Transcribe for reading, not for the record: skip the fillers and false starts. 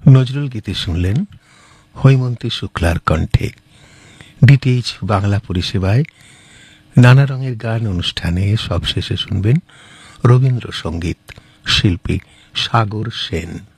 নজরুল গীতি শুনলেন হৈমন্তী শুক্লার কণ্ঠে। ডিটিএইচ বাংলা পরিষেবায় নানা রঙের গান অনুষ্ঠানে সবশেষে শুনবেন রবীন্দ্রসঙ্গীত, শিল্পী সাগর সেন।